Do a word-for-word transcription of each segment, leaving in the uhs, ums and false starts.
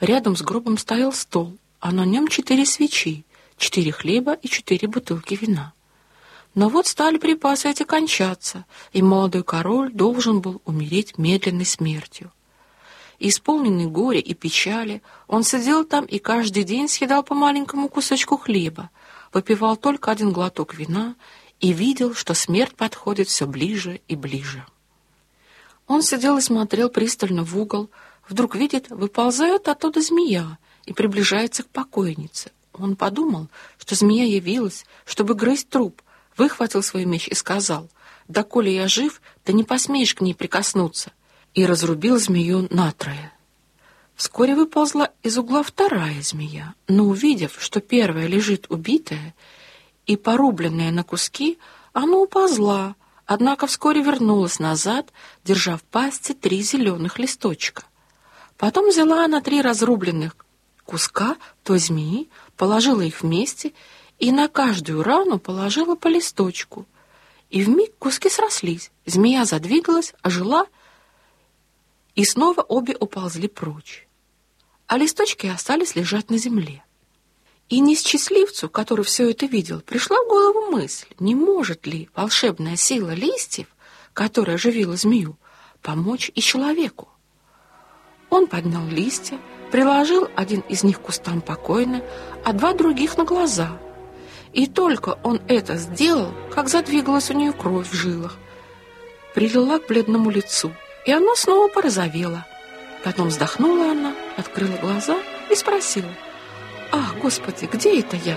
Рядом с гробом стоял стол, а на нем четыре свечи, четыре хлеба и четыре бутылки вина. Но вот стали припасы эти кончаться, и молодой король должен был умереть медленной смертью. Исполненный горя и печали, он сидел там и каждый день съедал по маленькому кусочку хлеба, выпивал только один глоток вина и видел, что смерть подходит все ближе и ближе. Он сидел и смотрел пристально в угол, вдруг видит, выползает оттуда змея и приближается к покойнице. Он подумал, что змея явилась, чтобы грызть труп, выхватил свой меч и сказал: «Да коли я жив, ты не посмеешь к ней прикоснуться», и разрубил змею натрое. Вскоре выползла из угла вторая змея, но, увидев, что первая лежит убитая и порубленная на куски, она уползла, однако вскоре вернулась назад, держа в пасти три зеленых листочка. Потом взяла она три разрубленных куска той змеи, положила их вместе и на каждую рану положила по листочку. И вмиг куски срослись, змея задвигалась, ожила, и снова обе уползли прочь. А листочки остались лежать на земле. И несчастливцу, который все это видел, пришла в голову мысль, не может ли волшебная сила листьев, которая оживила змею, помочь и человеку. Он поднял листья, приложил один из них к кустам покойной, а два других на глаза. И только он это сделал, как задвигалась у нее кровь в жилах, прилила к бледному лицу, и оно снова порозовело. Потом вздохнула она, открыла глаза и спросила: «Ах, Господи, где это я?»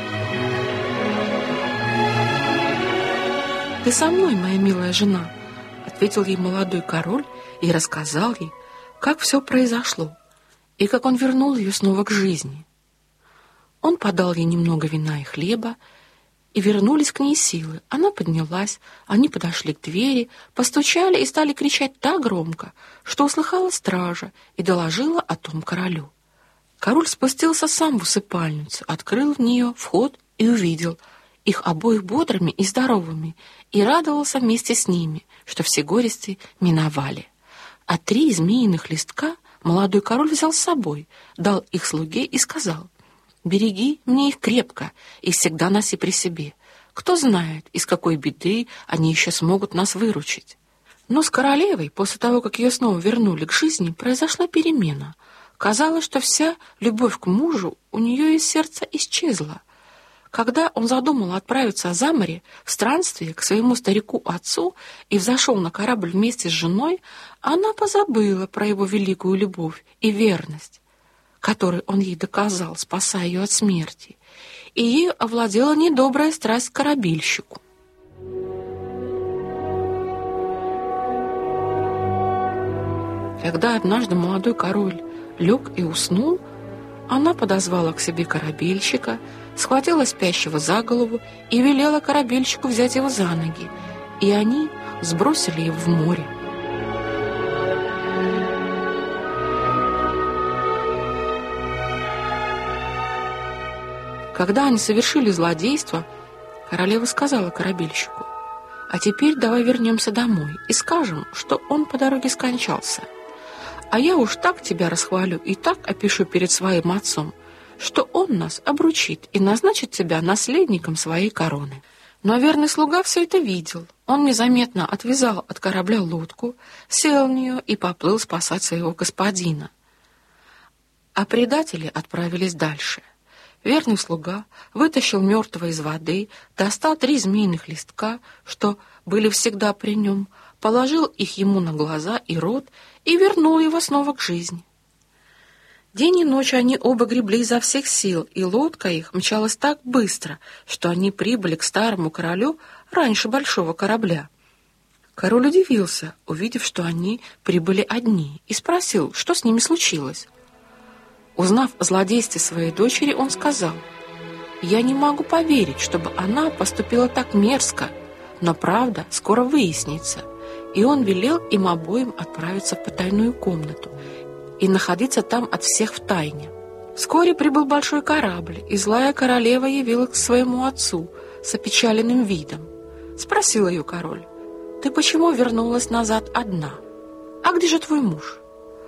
«Ты со мной, моя милая жена», — ответил ей молодой король и рассказал ей, как все произошло, и как он вернул ее снова к жизни. Он подал ей немного вина и хлеба, и вернулись к ней силы. Она поднялась, они подошли к двери, постучали и стали кричать так громко, что услыхала стража и доложила о том королю. Король спустился сам в усыпальницу, открыл в нее вход и увидел их обоих бодрыми и здоровыми, и радовался вместе с ними, что все горести миновали. А три змеиных листка молодой король взял с собой, дал их слуге и сказал: «Береги мне их крепко и всегда носи при себе. Кто знает, из какой беды они еще смогут нас выручить». Но с королевой, после того, как ее снова вернули к жизни, произошла перемена. Казалось, что вся любовь к мужу у нее из сердца исчезла. Когда он задумал отправиться за море в странствие к своему старику-отцу и взошел на корабль вместе с женой, она позабыла про его великую любовь и верность, который он ей доказал, спасая ее от смерти, и ею овладела недобрая страсть к корабельщику. Когда однажды молодой король лег и уснул, она подозвала к себе корабельщика, схватила спящего за голову и велела корабельщику взять его за ноги, и они сбросили его в море. Когда они совершили злодейство, королева сказала корабельщику: «А теперь давай вернемся домой и скажем, что он по дороге скончался. А я уж так тебя расхвалю и так опишу перед своим отцом, что он нас обручит и назначит тебя наследником своей короны». Но верный слуга все это видел. Он незаметно отвязал от корабля лодку, сел в нее и поплыл спасать своего господина. А предатели отправились дальше. Верный слуга вытащил мертвого из воды, достал три змеиных листка, что были всегда при нем, положил их ему на глаза и рот и вернул его снова к жизни. День и ночь они оба гребли изо всех сил, и лодка их мчалась так быстро, что они прибыли к старому королю раньше большого корабля. Король удивился, увидев, что они прибыли одни, и спросил, что с ними случилось. Узнав о злодействе своей дочери, он сказал: «Я не могу поверить, чтобы она поступила так мерзко, но правда скоро выяснится». И он велел им обоим отправиться в потайную комнату и находиться там от всех втайне. Вскоре прибыл большой корабль, и злая королева явилась к своему отцу с опечаленным видом. Спросил ее король: «Ты почему вернулась назад одна? А где же твой муж?»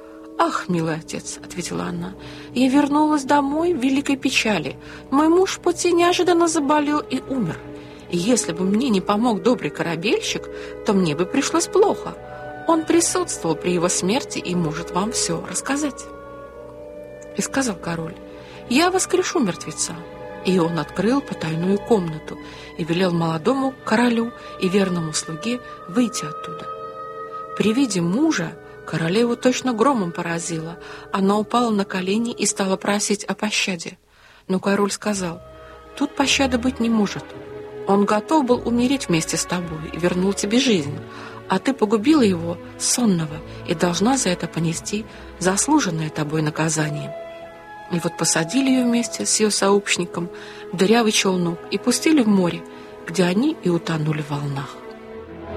«Ах, милый отец», — ответила она, — «я вернулась домой в великой печали. Мой муж в пути неожиданно заболел и умер. И если бы мне не помог добрый корабельщик, то мне бы пришлось плохо. Он присутствовал при его смерти и может вам все рассказать». И сказал король: «Я воскрешу мертвеца». И он открыл потайную комнату и велел молодому королю и верному слуге выйти оттуда. При виде мужа королеву точно громом поразило. Она упала на колени и стала просить о пощаде. Но король сказал: «Тут пощады быть не может. Он готов был умереть вместе с тобой и вернул тебе жизнь, а ты погубила его сонного и должна за это понести заслуженное тобой наказание». И вот посадили ее вместе с ее сообщником в дырявый челнок и пустили в море, где они и утонули в волнах.